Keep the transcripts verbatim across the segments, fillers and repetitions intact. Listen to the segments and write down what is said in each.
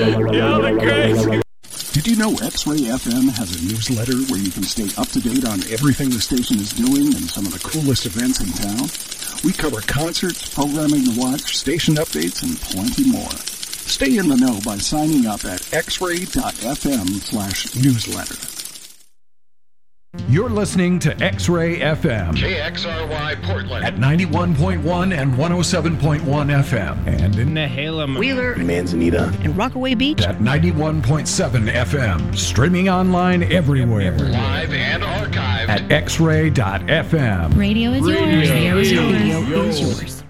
Y'all are crazy. Did you know X-Ray F M has a newsletter where you can stay up to date on everything the station is doing and some of the coolest events in town? We cover concerts, programming to watch, station updates, and plenty more. Stay in the know by signing up at xray.fm slash newsletter. You're listening to X-Ray F M. K X R Y Portland. At ninety-one point one and one oh seven point one F M. And in Nehalem, Wheeler, Manzanita, and Rockaway Beach. At ninety-one point seven F M. Streaming online everywhere. Live and archived. At x ray dot f m. Radio is yours. Radio is yours. Radio is yours.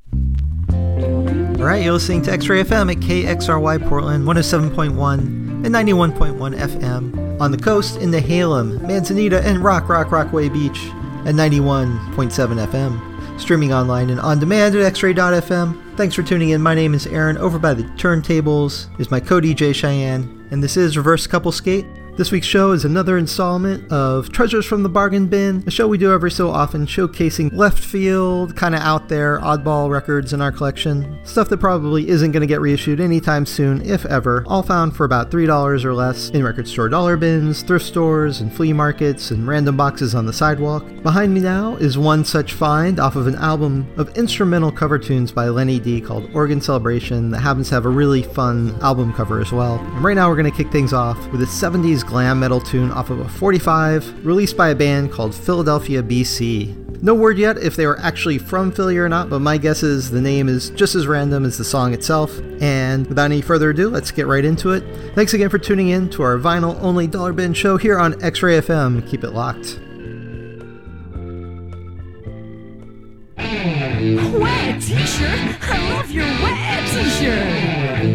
All right, you're listening to X-Ray F M at K X R Y Portland, one oh seven point one and ninety-one point one F M. On the coast in Nehalem, Manzanita, and Rock Rock Rockaway Beach at ninety-one point seven F M. Streaming online and on demand at x ray dot f m. Thanks for tuning in. My name is Aaron. Over by the turntables is my co-D J Cheyenne, and this is Reverse Couple Skate. This week's show is another installment of Treasures from the Bargain Bin, a show we do every so often showcasing left field, kind of out there, oddball records in our collection. Stuff that probably isn't going to get reissued anytime soon, if ever. All found for about three dollars or less in record store dollar bins, thrift stores, and flea markets, and random boxes on the sidewalk. Behind me now is one such find off of an album of instrumental cover tunes by Lenny D called Oregon Celebration that happens to have a really fun album cover as well. And right now we're going to kick things off with a seventies glam metal tune off of a forty-five released by a band called Philadelphia B C. No word yet if they were actually from Philly or not, but my guess is the name is just as random as the song itself. And without any further ado, let's get right into it. Thanks again for tuning in to our vinyl-only Dollar Bin show here on X-Ray F M. Keep it locked.